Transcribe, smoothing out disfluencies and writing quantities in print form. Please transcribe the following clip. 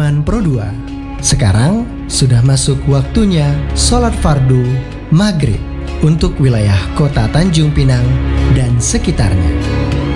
Iman Pro 2. Sekarang sudah masuk waktunya sholat fardu maghrib untuk wilayah kota Tanjung Pinang dan sekitarnya.